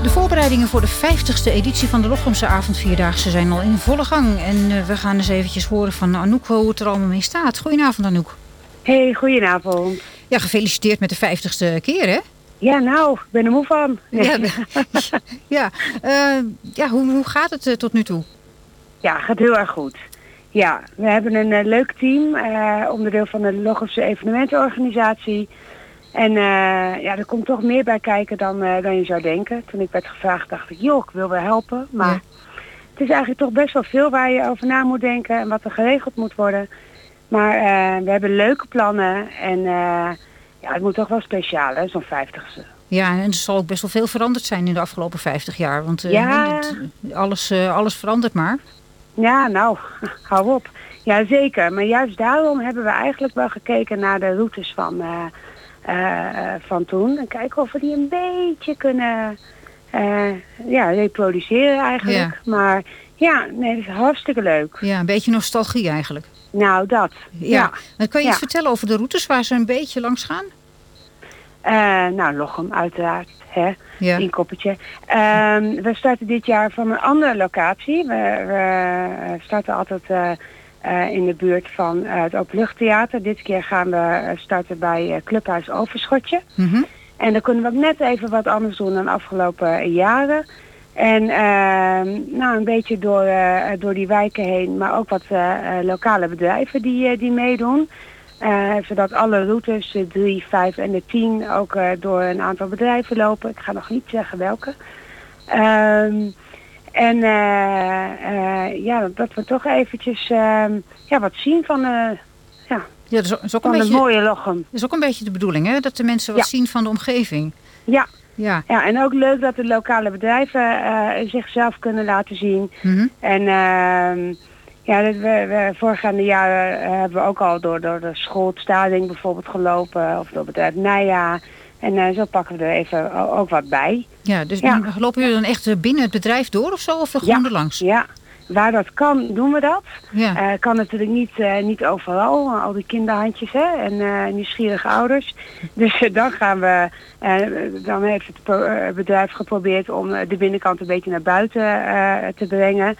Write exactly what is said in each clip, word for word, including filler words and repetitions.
De voorbereidingen voor de vijftigste editie van de Lochemse avondvierdaagse zijn al in volle gang. En uh, we gaan eens eventjes horen van Anouk hoe het er allemaal mee staat. Goedenavond, Anouk. Hey, goedenavond. Ja, gefeliciteerd met de vijftigste keer, hè? Ja, nou, ik ben er moe van. Ja, ja. Uh, ja hoe, hoe gaat het uh, tot nu toe? Ja, gaat heel erg goed. Ja, we hebben een uh, leuk team, uh, onderdeel van de Lochemse evenementenorganisatie. En uh, ja, er komt toch meer bij kijken dan, uh, dan je zou denken. Toen ik werd gevraagd dacht ik, joh, ik wil wel helpen. Maar ja. Het is eigenlijk toch best wel veel waar je over na moet denken en wat er geregeld moet worden. Maar uh, we hebben leuke plannen en uh, ja, het moet toch wel speciaal, hè, zo'n vijftigste. Ja, en er zal ook best wel veel veranderd zijn in de afgelopen vijftig jaar. Want uh, ja. het, alles, uh, alles verandert maar. Ja, nou, hou op. Ja, zeker. Maar juist daarom hebben we eigenlijk wel gekeken naar de routes van, uh, uh, van toen. En kijken of we die een beetje kunnen uh, ja, reproduceren eigenlijk. Ja. Maar ja, nee, dat is hartstikke leuk. Ja, een beetje nostalgie eigenlijk. Nou, dat. Ja. ja. Dan kan je ja. iets vertellen over de routes waar ze een beetje langs gaan? Uh, nou, Lochem uiteraard, hè, ja. een koppetje. Um, we starten dit jaar van een andere locatie. We, we starten altijd uh, uh, in de buurt van uh, het Openluchttheater. Dit keer gaan we starten bij uh, Clubhuis Overschotje. Mm-hmm. En dan kunnen we ook net even wat anders doen dan de afgelopen jaren. En uh, nou, een beetje door, uh, door die wijken heen, maar ook wat uh, lokale bedrijven die, uh, die meedoen. Uh, zodat alle routes, de drie, vijf en de tien, ook uh, door een aantal bedrijven lopen. Ik ga nog niet zeggen welke. Um, en uh, uh, ja, dat we toch eventjes uh, ja, wat zien van, uh, ja, ja, dat is ook van een het beetje, mooie Lochem. Dat is ook een beetje de bedoeling, hè? Dat de mensen wat ja. zien van de omgeving. Ja. Ja. ja, en ook leuk dat de lokale bedrijven uh, zichzelf kunnen laten zien. Mm-hmm. En uh, ja, dat we, we, voorgaande jaren uh, hebben we ook al door, door de school Stading bijvoorbeeld gelopen. Of door bedrijf Nija. En uh, zo pakken we er even ook wat bij. Ja, dus ja. lopen jullie dan echt binnen het bedrijf door of zo? Of gewoon ja. er langs? Ja, waar dat kan doen we dat. Ja. Uh, kan natuurlijk niet, uh, niet overal. Al die kinderhandjes hè, en uh, nieuwsgierige ouders. Dus uh, dan gaan we... Uh, dan heeft het pro- uh, bedrijf geprobeerd om uh, de binnenkant een beetje naar buiten uh, te brengen.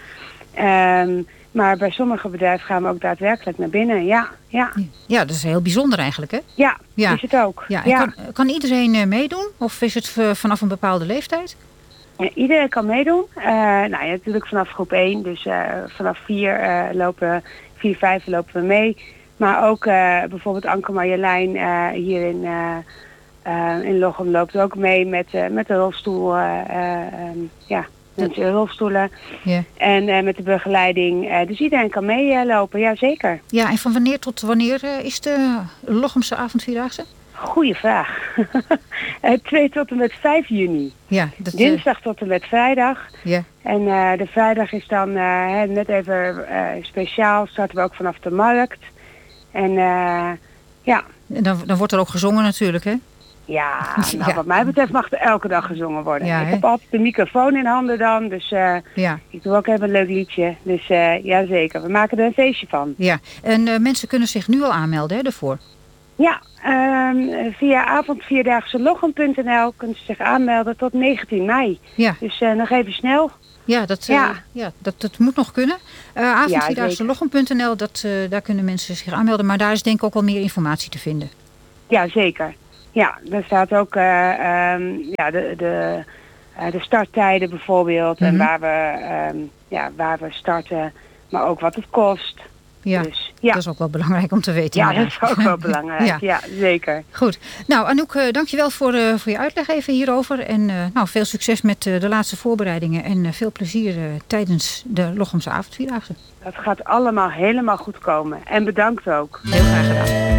Um, Maar bij sommige bedrijven gaan we ook daadwerkelijk naar binnen, ja. Ja, ja dat is heel bijzonder eigenlijk, hè? Ja, ja. is het ook. Ja, ja. Kan, kan iedereen uh, meedoen? Of is het v- vanaf een bepaalde leeftijd? Ja, iedereen kan meedoen. Uh, nou ja, natuurlijk vanaf groep één. Dus uh, vanaf vier uh, lopen, vier, vijf lopen we mee. Maar ook uh, bijvoorbeeld Anke Marjolein uh, hier in, uh, uh, in Lochem loopt ook mee met, uh, met de rolstoel. Uh, uh, um, ja. Met de rolstoelen yeah. en uh, met de begeleiding. Uh, dus iedereen kan meelopen, uh, ja zeker. Ja, en van wanneer tot wanneer uh, is de Lochemse avondvierdaagse? Goeie vraag. uh, twee tot en met vijf juni. Ja, dat, Dinsdag tot en met vrijdag. Ja. En uh, de vrijdag is dan uh, net even uh, speciaal. Starten we ook vanaf de markt. En uh, ja. En dan, dan wordt er ook gezongen natuurlijk, hè? Ja, nou, ja, wat mij betreft mag er elke dag gezongen worden. Ja, ik he? heb altijd de microfoon in handen dan, dus uh, ja. ik doe ook even een leuk liedje. Dus uh, ja, zeker. We maken er een feestje van. Ja, en uh, mensen kunnen zich nu al aanmelden, hè, daarvoor? Ja, um, via avondvierdaagse lochem punt n l kunnen ze zich aanmelden tot negentien mei. Ja. Dus uh, nog even snel. Ja, dat, ja. Uh, ja, dat, dat moet nog kunnen. Uh, avondvierdaagse lochem punt n l, dat, uh, daar kunnen mensen zich aanmelden. Maar daar is denk ik ook wel meer informatie te vinden. Ja, zeker. Ja, daar staat ook uh, um, ja, de, de, uh, de starttijden bijvoorbeeld. Mm-hmm. En waar we, um, ja, waar we starten, maar ook wat het kost. Ja, dus, ja. dat is ook wel belangrijk om te weten. Ja, dat is ook wel belangrijk. ja. ja, zeker. Goed. Nou, Anouk, uh, dankjewel voor, uh, voor je uitleg even hierover. En uh, nou, veel succes met uh, de laatste voorbereidingen. En uh, veel plezier uh, tijdens de Lochemse avondvierdaagse. Dat gaat allemaal helemaal goed komen. En bedankt ook. Heel graag gedaan.